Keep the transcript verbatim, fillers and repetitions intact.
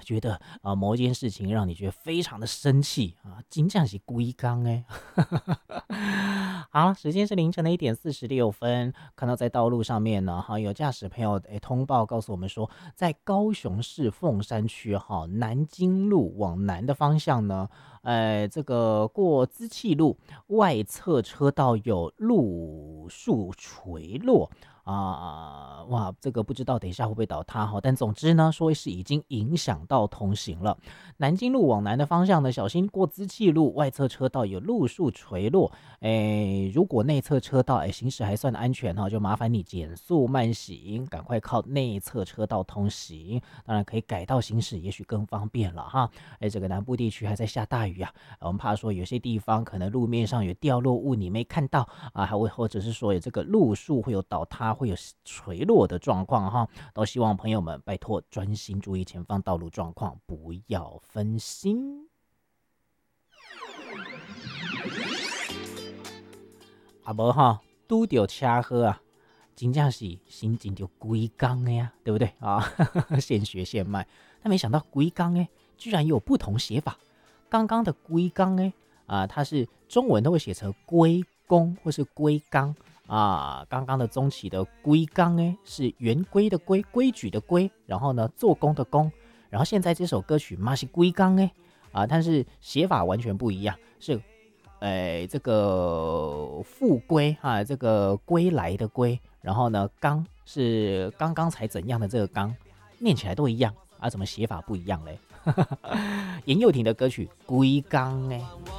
觉得啊、呃、某一件事情让你觉得非常的生气啊，真正是龟缸哎。好，时间是凌晨的一点四十六分，看到在道路上面呢，哈，有驾驶朋友诶通报告诉我们说，在高雄市凤山区哈南京路往南的方向呢，呃，这个过资气路外侧车道有路树垂落。啊、哇，这个不知道等一下会不会倒塌哈，但总之呢，说是已经影响到通行了。南京路往南的方向呢，小心过资气路外侧车道有路树垂落。诶，如果内侧车道诶行驶还算安全哈，就麻烦你减速慢行，赶快靠内侧车道通行。当然可以改道行驶，也许更方便了哈。诶，这个南部地区还在下大雨啊，我们怕说有些地方可能路面上有掉落物你没看到啊，还会或者是说有这个路树会有倒塌、会有垂落的状况哈，都希望朋友们拜托专心注意前方道路状况，不要分心。啊无哈，拄到车祸啊，真正是心情就龟缸的呀，对不对啊？现学现卖，但没想到龟缸哎，居然有不同写法。刚刚的龟缸哎啊，它是中文都会写成龟公或是龟缸啊。刚刚的中期的龟缸哎，是圆规的规，规矩的规，然后呢做工的工。然后现在这首歌曲嘛是龟缸哎啊，但是写法完全不一样，是。哎，这个复归哈，这个归来的归，然后呢，刚是刚刚才怎样的这个刚，念起来都一样啊，怎么写法不一样嘞？严幼婷的歌曲《归刚》哎。